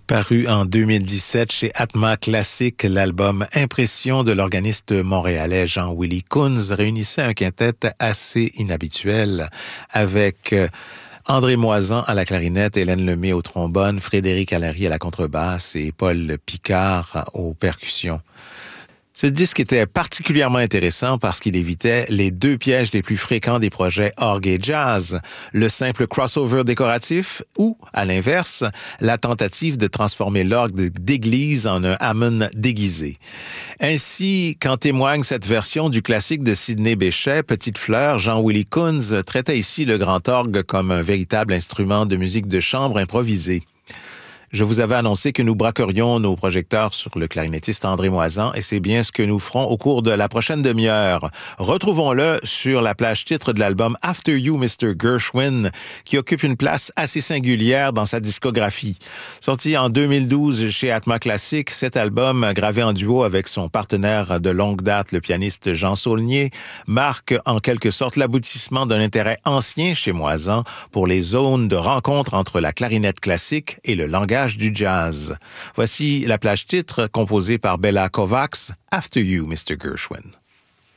Paru en 2017 chez Atma Classic, l'album Impression de l'organiste montréalais Jean-Willy Kunz réunissait un quintet assez inhabituel avec André Moisan à la clarinette, Hélène Lemay au trombone, Frédéric Allary à la contrebasse et Paul Picard aux percussions. Ce disque était particulièrement intéressant parce qu'il évitait les deux pièges les plus fréquents des projets orgue et jazz, le simple crossover décoratif ou, à l'inverse, la tentative de transformer l'orgue d'église en un Hammond déguisé. Ainsi qu'en témoigne cette version du classique de Sidney Bechet, Petite Fleur, Jean-Willy Kunz traitait ici le grand orgue comme un véritable instrument de musique de chambre improvisé. Je vous avais annoncé que nous braquerions nos projecteurs sur le clarinettiste André Moisan et c'est bien ce que nous ferons au cours de la prochaine demi-heure. Retrouvons-le sur la plage titre de l'album After You, Mr. Gershwin, qui occupe une place assez singulière dans sa discographie. Sorti en 2012 chez Atma Classic, cet album, gravé en duo avec son partenaire de longue date, le pianiste Jean Saulnier, marque en quelque sorte l'aboutissement d'un intérêt ancien chez Moisan pour les zones de rencontre entre la clarinette classique et le langage du jazz. Voici la plage titre composée par Bela Kovacs, After You, Mr. Gershwin.